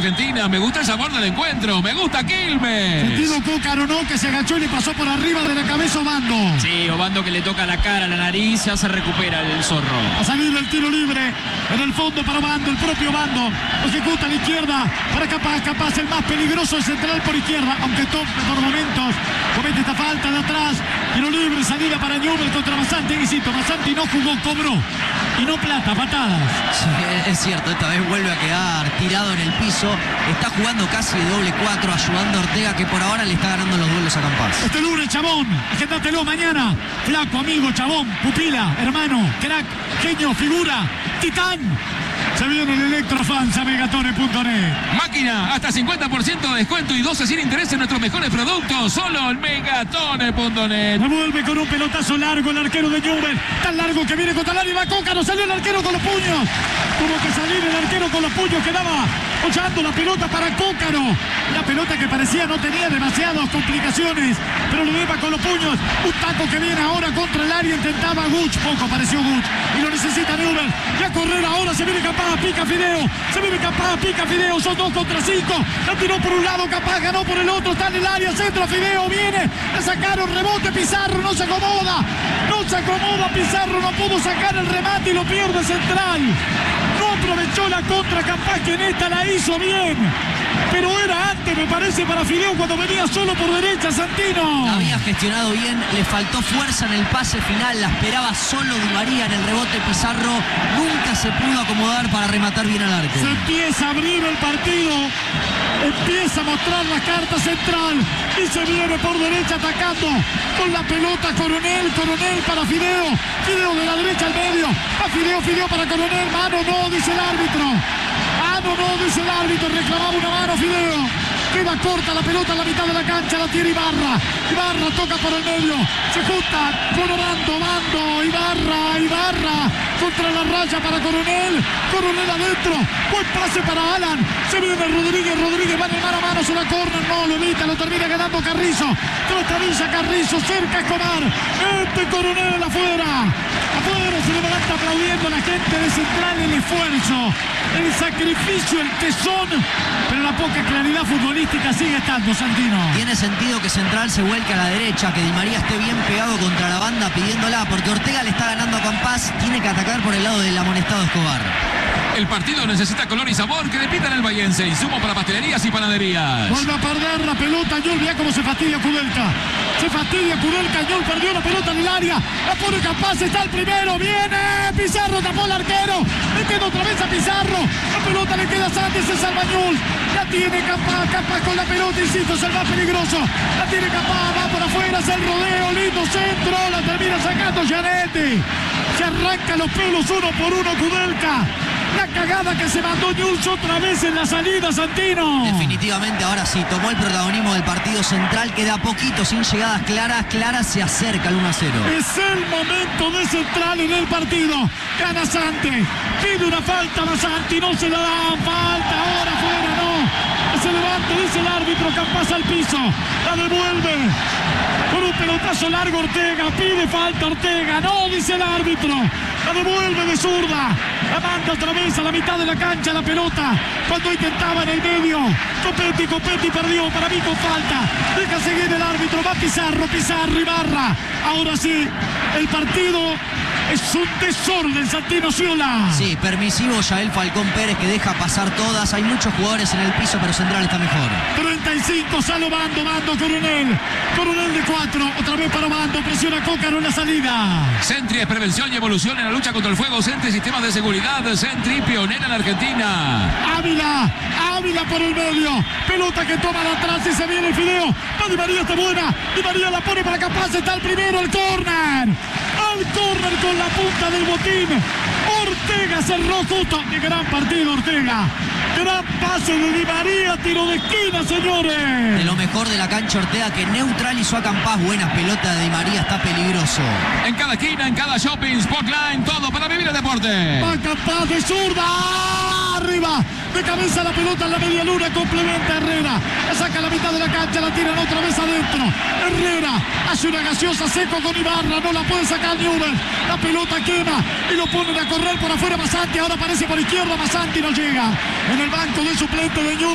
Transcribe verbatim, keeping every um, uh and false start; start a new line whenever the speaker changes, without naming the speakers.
Argentina. Me gusta el sabor del encuentro. Me gusta Quilmes.
Sentido Cócaro, ¿no? Que se agachó y le pasó por arriba de la cabeza Obando.
Sí, Obando que le toca la cara, la nariz, ya se recupera el zorro.
A salir del tiro libre. En el fondo para Obando, el propio Obando. Ejecuta a la izquierda para Capaz. Capaz el más peligroso, el central por izquierda. Aunque tope por momentos. Comete esta falta de atrás. Tiro libre, salida para Newell contra Masanti. Insisto, Masanti no jugó, cobró. Y no plata, patadas.
Sí, es cierto, esta vez vuelve a quedar tirado en el piso. Está jugando casi de doble cuatro, ayudando a Ortega, que por ahora le está ganando los duelos a Campas.
Este lunes, Chabón, agéntatelo mañana. Flaco, amigo, Chabón, pupila, hermano, crack, genio, figura, titán. Se viene el Electrofans a megatone punto net.
Máquina, hasta cincuenta por ciento de descuento y doce sin interés en nuestros mejores productos. Solo en megatone punto net.
Me vuelve con un pelotazo largo el arquero de Newell. Tan largo que viene contra el área. Va Cócaro, salió el arquero con los puños. Tuvo que salir el arquero con los puños. Quedaba hollando la pelota para Cócaro. La pelota que parecía no tenía demasiadas complicaciones, pero lo lleva con los puños. Un taco que viene ahora contra el área. Intentaba Guch. Poco apareció Guch. Y lo necesita Newell. Y a correr ahora. Se viene Capaz. Pica Fideo, se viene Capaz, pica Fideo, son dos contra cinco, la tiró por un lado, Capaz ganó por el otro, está en el área, centro Fideo, viene, le sacaron rebote, Pizarro no se acomoda, no se acomoda, Pizarro no pudo sacar el remate y lo pierde Central, no aprovechó la contra, Capaz que en esta la hizo bien, pero era antes, me parece, para Fideo cuando venía solo por derecha, Santino.
La había gestionado bien, le faltó fuerza en el pase final, la esperaba solo Di María en el rebote, Pizarro nunca se pudo acomodar para rematar bien al arco.
Se empieza a abrir el partido, empieza a mostrar la carta Central y se viene por derecha atacando con la pelota Coronel, Coronel para Fideo, Fideo de la derecha al medio, a Fideo, Fideo para Coronel, mano no, dice el árbitro, mano no, dice el árbitro, reclamaba una mano Fideo. Queda corta la pelota en la mitad de la cancha, la tiene Ibarra. Ibarra toca por el medio. Se junta con Obando, Obando, Ibarra, Ibarra. Contra la raya para Coronel. Coronel adentro. Buen pase para Alan. Se viene Rodríguez. Rodríguez va de mano a mano sobre la córner. No, lo evita, lo termina ganando Carrizo. Trotavilla Carrizo, cerca Escobar. Este Coronel afuera. Afuera se levanta aplaudiendo a la gente de Central el esfuerzo, el sacrificio, el tesón. Pero la poca claridad futbolística sigue estando, Santino.
Tiene sentido que Central se vuelque a la derecha, que Di María esté bien pegado contra la banda pidiéndola, porque Ortega le está ganando a Campas, tiene que atacar por el lado del amonestado Escobar.
El partido necesita color y sabor que depitan el Bahiense. Insumo para pastelerías y panaderías.
Vuelve a perder la pelota Ñol, vea cómo se fastidia Kudelka. Se fastidia Kudelka, Ñol perdió la pelota en el área. La pone Campas, está el primero, viene Pizarro, tapó al arquero. Metiendo otra vez a Pizarro. La pelota le queda a Santos, se salva Ñol. La tiene Campas, Campas con la pelota, insisto, es el más peligroso. La tiene Campas, va por afuera, es el rodeo, lindo centro. La termina sacando Gianetti. Se arranca los pelos uno por uno Kudelka. La cagada que se mandó Ñuls otra vez en la salida, Santino.
Definitivamente ahora sí, tomó el protagonismo del partido Central, que de a poquito, sin llegadas claras, claras, se acerca al uno a cero.
Es el momento de Central en el partido. Gana Santi, pide una falta a Santi, no se la dan, falta, ahora fuera, no. Se levanta, dice el árbitro, Campas al piso, la devuelve. Con un pelotazo largo Ortega, pide falta Ortega, no, dice el árbitro. La devuelve de zurda, la manda otra vez a la mitad de la cancha la pelota, cuando intentaba en el medio. Copetti, Copetti perdió, para mí con falta. Deja seguir el árbitro, va Pizarro, Pizarro, Ibarra. Ahora sí, el partido es un desorden, Santino Ciola.
Sí, permisivo Yael Falcón Pérez, que deja pasar todas. Hay muchos jugadores en el piso, pero Central está mejor.
treinta y cinco, sale Obando, Obando, Coronel. Coronel de cuatro, otra vez para Obando, presiona Cócaro en la salida.
Sentry es prevención y evolución en la lucha contra el fuego. Sentry, sistemas de seguridad. Sentry, pionera en Argentina.
Ávila, Ávila por el medio. Pelota que toma de atrás y se viene el Fideo. Va Di María, está buena. Di María la pone para Campas, está el primero, el córner. Al córner con la punta del botín. Ortega cerró justo. Qué gran partido, Ortega. Gran pase de Di María, tiro de esquina, señores.
De lo mejor de la cancha Ortega, que neutralizó a Campas. Buenas pelotas de Di María, está peligroso.
En cada esquina, en cada shopping, Spotline, todo para vivir el deporte.
Va Campas de zurda. Arriba. De cabeza la pelota en la media luna, complementa Herrera. La saca a la mitad de la cancha, la tiran otra vez adentro. Herrera hace una gaseosa seco con Ibarra, no la puede sacar Newell. La pelota quema y lo ponen a correr por afuera Masanti. Ahora aparece por izquierda, Masanti no llega. En el banco de suplente de Newell.